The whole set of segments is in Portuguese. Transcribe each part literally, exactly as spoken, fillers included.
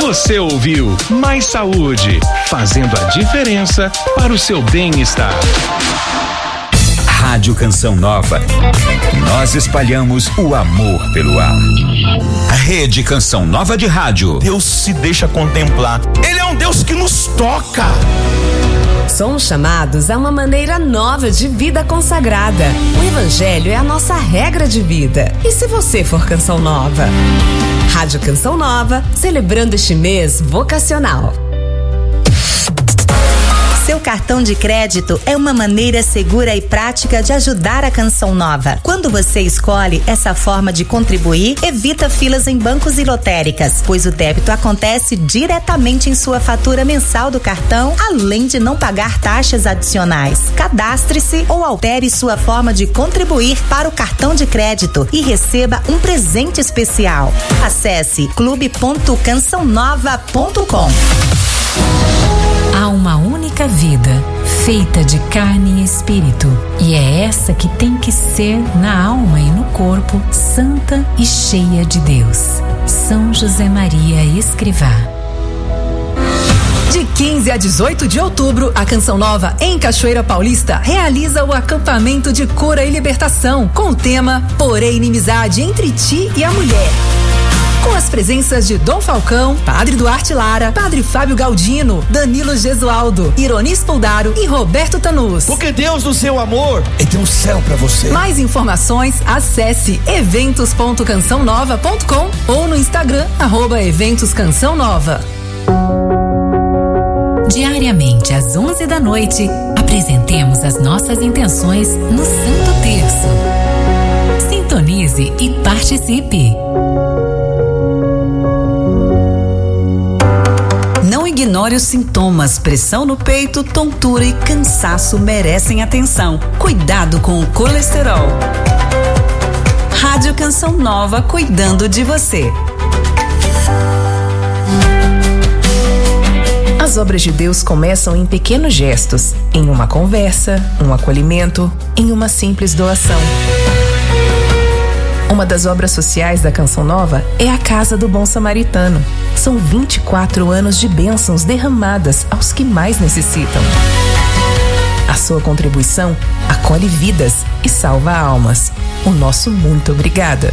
Você ouviu Mais Saúde, fazendo a diferença para o seu bem-estar. Rádio Canção Nova. Nós espalhamos o amor pelo ar. Rede Canção Nova de Rádio. Deus se deixa contemplar. Ele é um Deus que nos toca. Somos chamados a uma maneira nova de vida consagrada. O Evangelho é a nossa regra de vida. E se você for Canção Nova? Rádio Canção Nova, celebrando este mês vocacional. Seu cartão de crédito é uma maneira segura e prática de ajudar a Canção Nova. Quando você escolhe essa forma de contribuir, evita filas em bancos e lotéricas, pois o débito acontece diretamente em sua fatura mensal do cartão, além de não pagar taxas adicionais. Cadastre-se ou altere sua forma de contribuir para o cartão de crédito e receba um presente especial. Acesse clube ponto canção nova ponto com. Há uma única vida, feita de carne e espírito, e é essa que tem que ser na alma e no corpo, santa e cheia de Deus. São José Maria Escrivá. De quinze a dezoito de outubro, a Canção Nova, em Cachoeira Paulista, realiza o acampamento de cura e libertação, com o tema Porém Inimizade entre ti e a mulher. Com as presenças de Dom Falcão, Padre Duarte Lara, Padre Fábio Galdino, Danilo Gesualdo, Ironis Poldaro e Roberto Tanus. Porque Deus, no seu amor, Ele tem um céu pra você. Mais informações, acesse eventos ponto canção nova ponto com ou no Instagram, arroba Eventos Canção Nova. Diariamente às onze da noite, apresentemos as nossas intenções no Santo Terço. Sintonize e participe. Não ignore os sintomas. Pressão no peito, tontura e cansaço merecem atenção. Cuidado com o colesterol. Rádio Canção Nova, cuidando de você. As obras de Deus começam em pequenos gestos, em uma conversa, um acolhimento, em uma simples doação. Uma das obras sociais da Canção Nova é a Casa do Bom Samaritano. São vinte e quatro anos de bênçãos derramadas aos que mais necessitam. A sua contribuição acolhe vidas e salva almas. O nosso muito obrigada.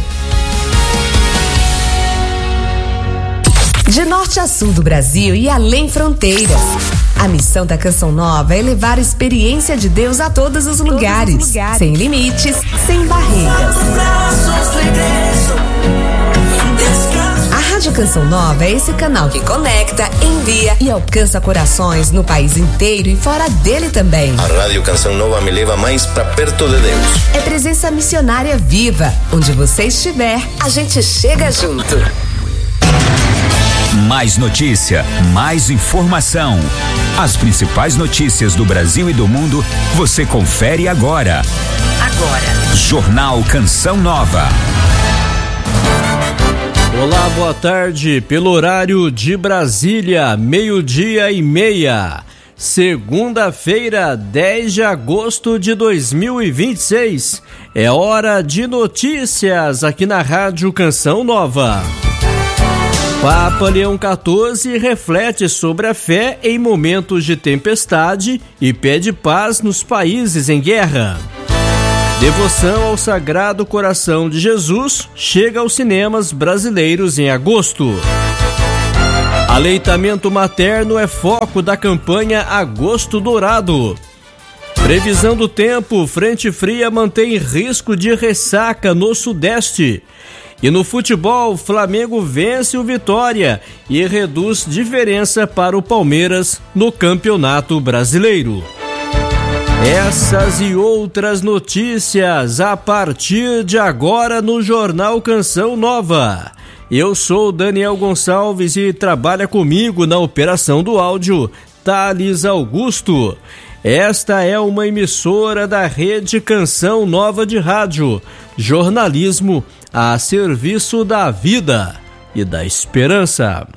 De norte a sul do Brasil e além fronteiras. A missão da Canção Nova é levar a experiência de Deus a todos os lugares, todos os lugares. Sem limites, sem barreiras. A Rádio Canção Nova é esse canal que conecta, envia e alcança corações no país inteiro e fora dele também. A Rádio Canção Nova me leva mais pra perto de Deus. É presença missionária viva. Onde você estiver, a gente chega junto. Mais notícia, mais informação. As principais notícias do Brasil e do mundo, você confere agora. Agora. Jornal Canção Nova. Olá, boa tarde. Pelo horário de Brasília, meio-dia e meia. Segunda-feira, dez de agosto de dois mil e vinte e seis. É hora de notícias aqui na Rádio Canção Nova. Papa Leão quatorze reflete sobre a fé em momentos de tempestade e pede paz nos países em guerra. Devoção ao Sagrado Coração de Jesus chega aos cinemas brasileiros em agosto. Aleitamento materno é foco da campanha Agosto Dourado. Previsão do tempo, frente fria mantém risco de ressaca no Sudeste. E no futebol, Flamengo vence o Vitória e reduz diferença para o Palmeiras no Campeonato Brasileiro. Essas e outras notícias a partir de agora no Jornal Canção Nova. Eu sou Daniel Gonçalves e trabalha comigo na operação do áudio Thales Augusto. Esta é uma emissora da Rede Canção Nova de Rádio, jornalismo a serviço da vida e da esperança.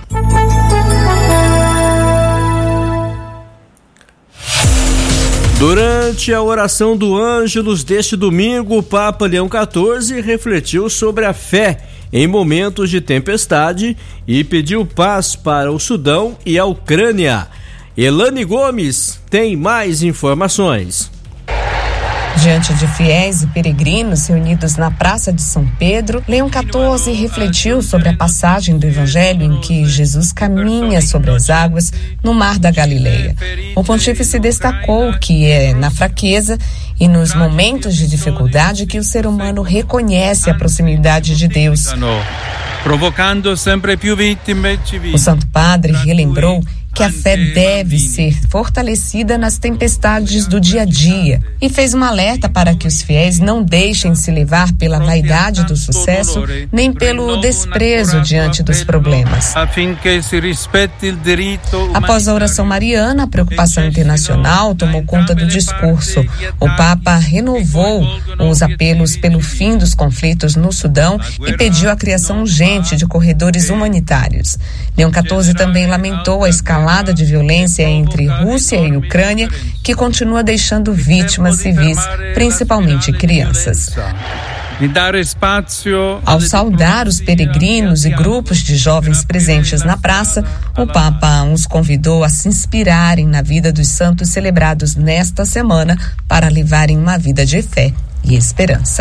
Durante a oração do Ângelus deste domingo, o Papa Leão quatorze refletiu sobre a fé em momentos de tempestade e pediu paz para o Sudão e a Ucrânia. Elane Gomes tem mais informações. Diante de fiéis e peregrinos reunidos na Praça de São Pedro, Leão quatorze refletiu sobre a passagem do Evangelho em que Jesus caminha sobre as águas no Mar da Galileia. O pontífice destacou que é na fraqueza e nos momentos de dificuldade que o ser humano reconhece a proximidade de Deus. Provocando sempre più vittime civili. O Santo Padre relembrou que a fé deve ser fortalecida nas tempestades do dia a dia e fez um alerta para que os fiéis não deixem se levar pela vaidade do sucesso nem pelo desprezo diante dos problemas. Após a oração mariana, a preocupação internacional tomou conta do discurso. O Papa renovou os apelos pelo fim dos conflitos no Sudão e pediu a criação urgente de corredores humanitários. Leão quatorze também lamentou a escalada de violência entre Rússia e Ucrânia, que continua deixando vítimas civis, principalmente crianças. Ao saudar os peregrinos e grupos de jovens presentes na praça, o Papa os convidou a se inspirarem na vida dos santos celebrados nesta semana para levarem uma vida de fé e esperança.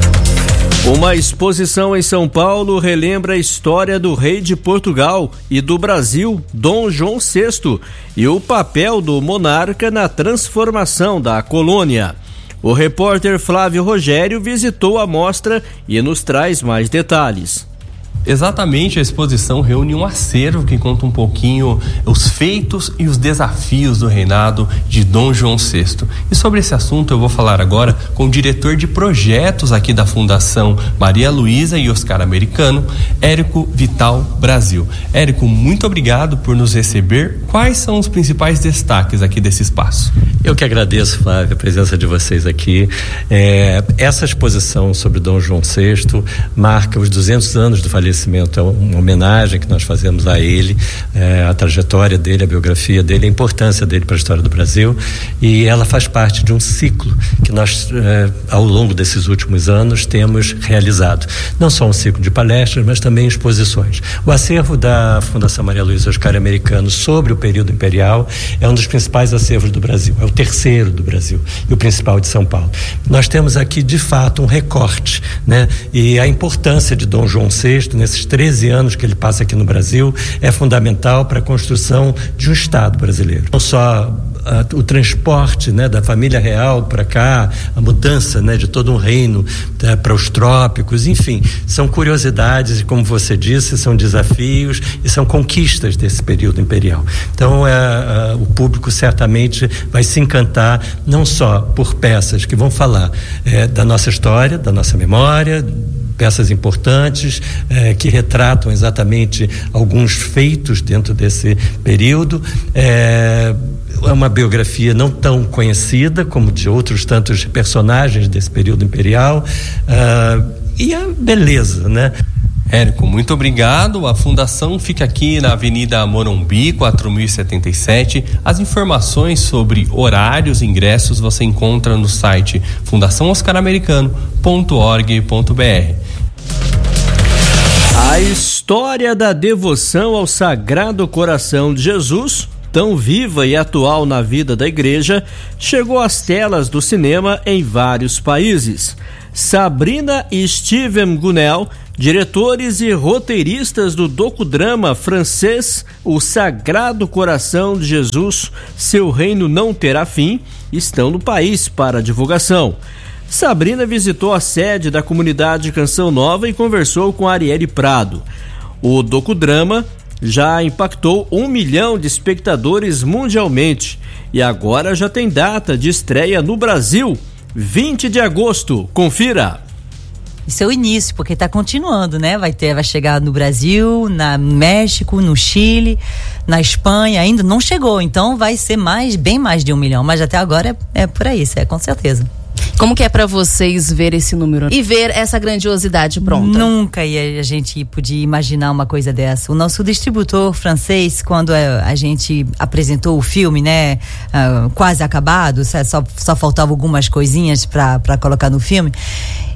Uma exposição em São Paulo relembra a história do rei de Portugal e do Brasil, Dom João sexto, e o papel do monarca na transformação da colônia. O repórter Flávio Rogério visitou a mostra e nos traz mais detalhes. Exatamente, a exposição reúne um acervo que conta um pouquinho os feitos e os desafios do reinado de Dom João sexto. E sobre esse assunto eu vou falar agora com o diretor de projetos aqui da Fundação Maria Luísa e Oscar Americano, Érico Vital Brasil. Érico, muito obrigado por nos receber. Quais são os principais destaques aqui desse espaço? Eu que agradeço, Flávio, a presença de vocês aqui. É, essa exposição sobre Dom João sexto marca os duzentos anos do falecimento. É uma homenagem que nós fazemos a ele, é, a trajetória dele, a biografia dele, a importância dele para a história do Brasil, e ela faz parte de um ciclo que nós, é, ao longo desses últimos anos, temos realizado. Não só um ciclo de palestras, mas também exposições. O acervo da Fundação Maria Luísa Oscar Americano sobre o período imperial é um dos principais acervos do Brasil, é o terceiro do Brasil e o principal de São Paulo. Nós temos aqui, de fato, um recorte, né? E a importância de Dom João sexto nesses treze anos que ele passa aqui no Brasil é fundamental para a construção de um Estado brasileiro. Não só uh, o transporte, né, da família real para cá, a mudança, né, de todo um reino, uh, para os trópicos, enfim, são curiosidades e, como você disse, são desafios e são conquistas desse período imperial. Então, uh, uh, o público certamente vai se encantar não só por peças que vão falar uh, da nossa história, da nossa memória, peças importantes eh, que retratam exatamente alguns feitos dentro desse período. É eh, uma biografia não tão conhecida como de outros tantos personagens desse período imperial, ah, e a beleza, né? Érico, muito obrigado. A fundação fica aqui na Avenida Morumbi, quatro mil e setenta e sete. As informações sobre horários e ingressos você encontra no site fundação oscar americano ponto org ponto br. A história da devoção ao Sagrado Coração de Jesus, tão viva e atual na vida da igreja, chegou às telas do cinema em vários países. Sabrina e Steven Gunnell, diretores e roteiristas do docudrama francês O Sagrado Coração de Jesus, Seu Reino Não Terá Fim, estão no país para divulgação. Sabrina visitou a sede da comunidade Canção Nova e conversou com Arielle Prado. O docudrama já impactou um milhão de espectadores mundialmente e agora já tem data de estreia no Brasil, vinte de agosto. Confira! Isso é o início, porque está continuando, né? Vai ter, vai chegar no Brasil, na México, no Chile, na Espanha, ainda não chegou, então vai ser mais, bem mais de um milhão, mas até agora é, é por aí, isso é com certeza. Como que é pra vocês ver esse número e ver essa grandiosidade pronta? Nunca ia, a gente podia imaginar uma coisa dessa. O nosso distribuidor francês, quando a, a gente apresentou o filme, né, uh, quase acabado, só, só faltavam algumas coisinhas pra, pra colocar no filme,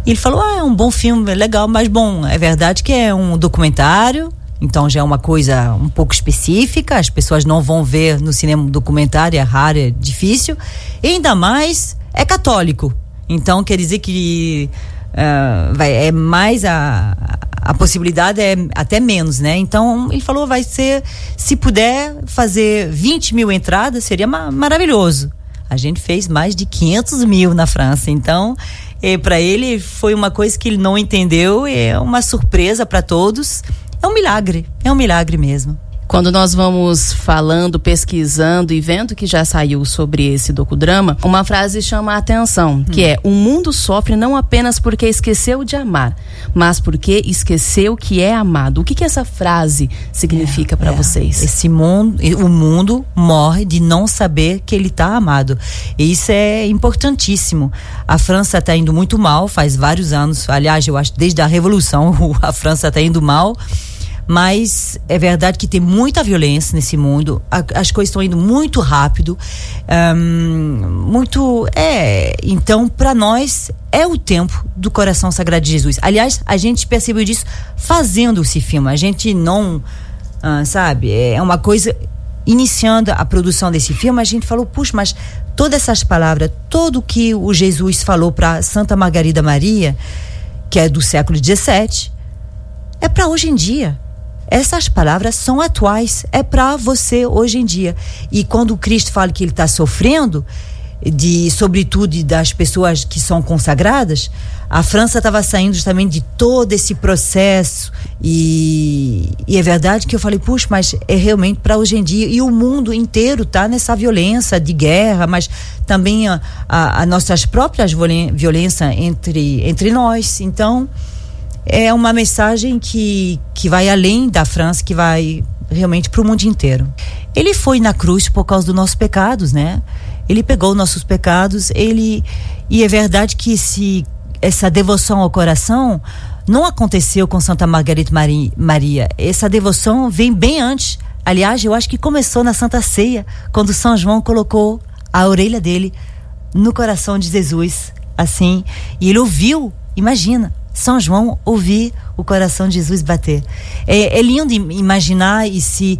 E ele falou, ah, é um bom filme, é legal, mas bom, é verdade que é um documentário, então já é uma coisa um pouco específica, as pessoas não vão ver no cinema um documentário, é raro, é difícil, e ainda mais é católico, então quer dizer que uh, vai, é mais a, a possibilidade é até menos, né? Então ele falou, vai ser, se puder fazer vinte mil entradas, seria ma- maravilhoso. A gente fez mais de quinhentos mil na França, então para ele foi uma coisa que ele não entendeu, é uma surpresa para todos. É um milagre, é um milagre mesmo. Quando nós vamos falando, pesquisando e vendo que já saiu sobre esse docudrama, uma frase chama a atenção, hum. que é: o mundo sofre não apenas porque esqueceu de amar, mas porque esqueceu que é amado. O que que essa frase significa é, para é. vocês? Esse mundo, o mundo morre de não saber que ele está amado. E isso é importantíssimo. A França está indo muito mal, faz vários anos. Aliás, eu acho desde a Revolução a França está indo mal. Mas é verdade que tem muita violência nesse mundo, a, as coisas estão indo muito rápido, um, muito, é, então para nós é o tempo do coração sagrado de Jesus. Aliás, a gente percebeu disso fazendo esse filme, a gente não, ah, sabe, é uma coisa, iniciando a produção desse filme, a gente falou, puxa, mas todas essas palavras, tudo o que o Jesus falou para Santa Margarida Maria, que é do século dezessete, é para hoje em dia. Essas palavras são atuais, é para você hoje em dia. E quando o Cristo fala que ele está sofrendo, de, sobretudo das pessoas que são consagradas, a França estava saindo justamente de todo esse processo. E, e é verdade que eu falei, puxa, mas é realmente para hoje em dia. E o mundo inteiro está nessa violência de guerra, mas também a, a, a nossas próprias violências entre, entre nós. Então, é uma mensagem que, que vai além da França, que vai realmente para o mundo inteiro. Ele foi na cruz por causa dos nossos pecados, né? Ele pegou nossos pecados, ele, e é verdade que esse, essa devoção ao coração não aconteceu com Santa Margarida Maria. Essa devoção vem bem antes. Aliás, eu acho que começou na Santa Ceia, quando São João colocou a orelha dele no coração de Jesus, assim, e ele ouviu, imagina, São João ouvir o coração de Jesus bater. É, é lindo imaginar e, se,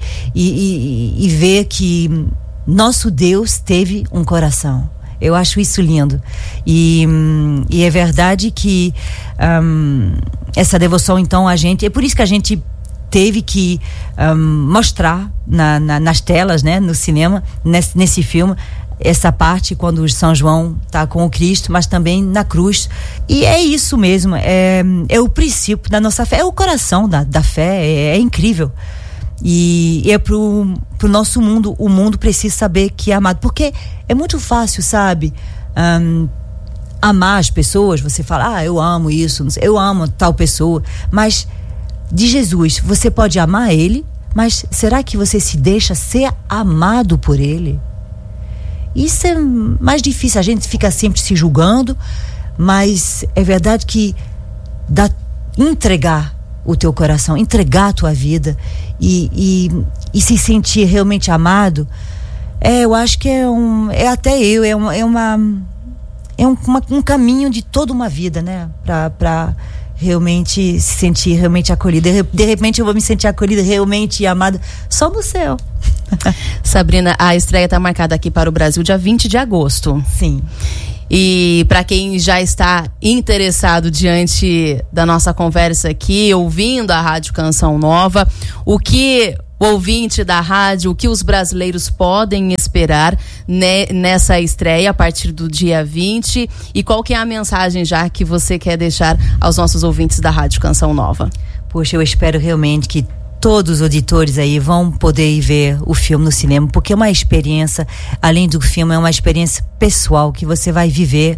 e, e, e ver que nosso Deus teve um coração. Eu acho isso lindo. E, e é verdade que um, essa devoção, então, a gente... É por isso que a gente teve que um, mostrar na, na, nas telas, né, no cinema, nesse, nesse filme, essa parte quando São João está com o Cristo, mas também na cruz. E é isso mesmo, é, é o princípio da nossa fé, é o coração da, da fé, é, é incrível. E, e é pro, pro nosso mundo, o mundo precisa saber que é amado, porque é muito fácil, sabe, um, amar as pessoas, você fala, ah, eu amo isso, eu amo tal pessoa, mas de Jesus, você pode amar ele, mas será que você se deixa ser amado por ele? Isso é mais difícil, a gente fica sempre se julgando, mas é verdade que dá, entregar o teu coração, entregar a tua vida e, e, e se sentir realmente amado, é, eu acho que é um, é até eu, é uma, é, uma, é um, uma, um caminho de toda uma vida, né, pra, pra realmente se sentir realmente acolhida. De repente eu vou me sentir acolhida, realmente amada, só no céu. Sabrina, a estreia está marcada aqui para o Brasil dia vinte de agosto. Sim. E para quem já está interessado diante da nossa conversa aqui, ouvindo a Rádio Canção Nova, o que o ouvinte da rádio, o que os brasileiros podem esperar né, nessa estreia a partir do dia vinte, e qual que é a mensagem já que você quer deixar aos nossos ouvintes da Rádio Canção Nova? Poxa, eu espero realmente que todos os auditores aí vão poder ir ver o filme no cinema, porque é uma experiência, além do filme, é uma experiência pessoal que você vai viver,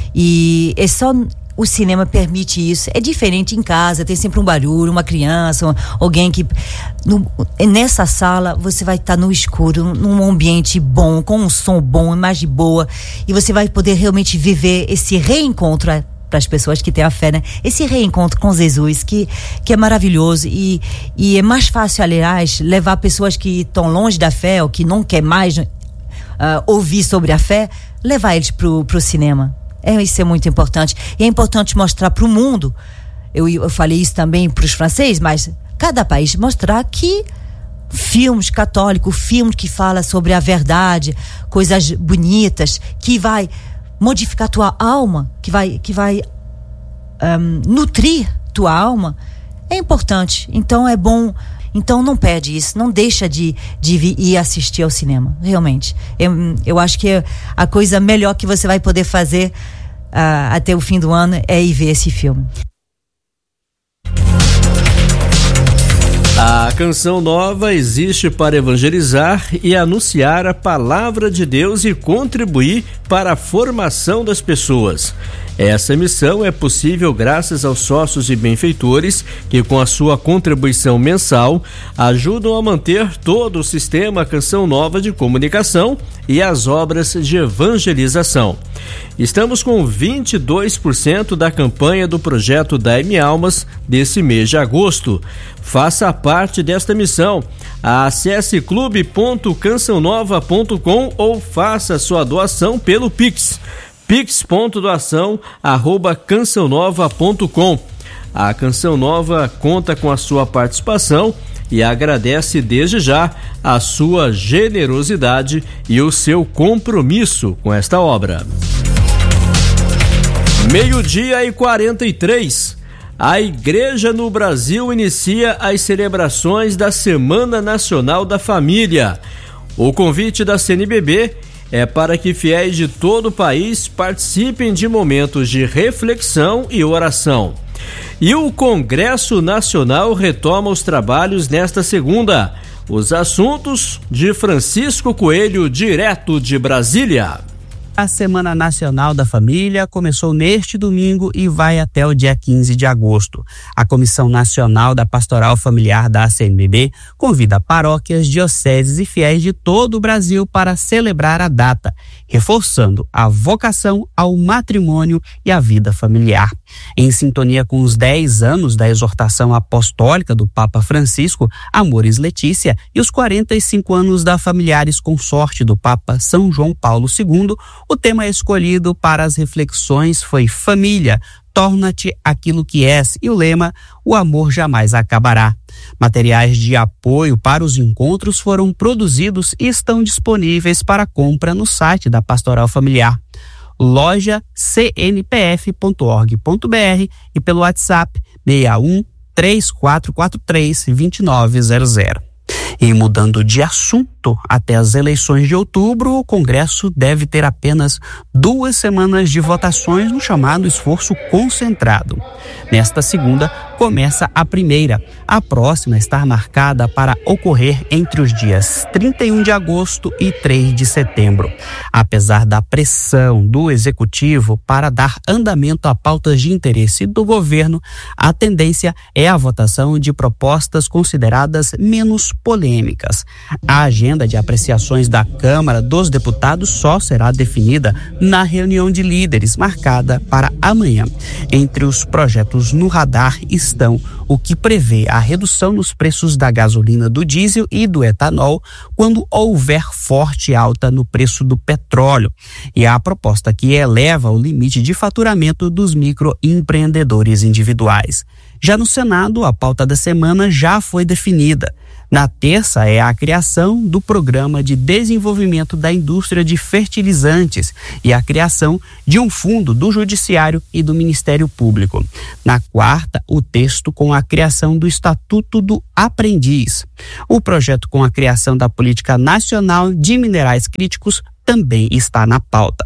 e é só o cinema permite isso. É diferente em casa, tem sempre um barulho, uma criança, alguém que no, nessa sala você vai estar no escuro, num ambiente bom, com um som bom, imagem boa, e você vai poder realmente viver esse reencontro para as pessoas que têm a fé, né? Esse reencontro com Jesus, que, que é maravilhoso, e, e é mais fácil, aliás, levar pessoas que estão longe da fé ou que não quer mais uh, ouvir sobre a fé, levar eles pro, pro cinema. É, isso é muito importante. E é importante mostrar para o mundo, eu, eu falei isso também para os franceses, mas cada país mostrar que filmes católicos, filmes que falam sobre a verdade, coisas bonitas, que vai modificar tua alma, que vai, que vai um, nutrir tua alma, é importante. Então é bom. Então não perde isso, não deixa de, de vir e assistir ao cinema, realmente. Eu, eu acho que a coisa melhor que você vai poder fazer uh, até o fim do ano é ir ver esse filme. A Canção Nova existe para evangelizar e anunciar a palavra de Deus e contribuir para a formação das pessoas. Essa missão é possível graças aos sócios e benfeitores que, com a sua contribuição mensal, ajudam a manter todo o sistema Canção Nova de comunicação e as obras de evangelização. Estamos com vinte e dois por cento da campanha do projeto Dai-me Almas desse mês de agosto. Faça parte desta missão. Acesse clube ponto canção nova ponto com ou faça sua doação pelo Pix. pix ponto doação arroba canção nova ponto com. A Canção Nova conta com a sua participação e agradece desde já a sua generosidade e o seu compromisso com esta obra. Meio-dia e quarenta e três. A Igreja no Brasil inicia as celebrações da Semana Nacional da Família. O convite da C N B B é para que fiéis de todo o país participem de momentos de reflexão e oração. E o Congresso Nacional retoma os trabalhos nesta segunda. Os assuntos de Francisco Coelho, direto de Brasília. A Semana Nacional da Família começou neste domingo e vai até o dia quinze de agosto. A Comissão Nacional da Pastoral Familiar da C N B B convida paróquias, dioceses e fiéis de todo o Brasil para celebrar a data, reforçando a vocação ao matrimônio e à vida familiar. Em sintonia com os dez anos da exortação apostólica do Papa Francisco, Amoris Letícia, e os quarenta e cinco anos da Familiares Consorte do Papa São João Paulo segundo, o tema escolhido para as reflexões foi Família, torna-te aquilo que és, e o lema, o amor jamais acabará. Materiais de apoio para os encontros foram produzidos e estão disponíveis para compra no site da Pastoral Familiar, loja c n p f ponto org ponto b r e pelo WhatsApp seis um três quatro quatro três dois nove zero zero. E mudando de assunto, até as eleições de outubro, o Congresso deve ter apenas duas semanas de votações no chamado esforço concentrado. Nesta segunda, começa a primeira. A próxima está marcada para ocorrer entre os dias trinta e um de agosto e três de setembro. Apesar da pressão do Executivo para dar andamento a pautas de interesse do governo, a tendência é a votação de propostas consideradas menos polêmicas. A agenda de apreciações da Câmara dos Deputados só será definida na reunião de líderes marcada para amanhã. Entre os projetos no radar estão o que prevê a redução nos preços da gasolina, do diesel e do etanol quando houver forte alta no preço do petróleo, e a proposta que eleva o limite de faturamento dos microempreendedores individuais. Já no Senado, a pauta da semana já foi definida. Na terça é a criação do Programa de Desenvolvimento da Indústria de Fertilizantes e a criação de um fundo do Judiciário e do Ministério Público. Na quarta, o texto com a criação do Estatuto do Aprendiz. O projeto com a criação da Política Nacional de Minerais Críticos também está na pauta.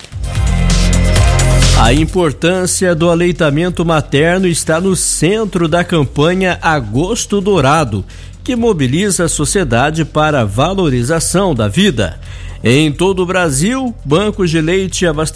A importância do aleitamento materno está no centro da campanha Agosto Dourado, que mobiliza a sociedade para a valorização da vida. Em todo o Brasil, bancos de leite abastecidos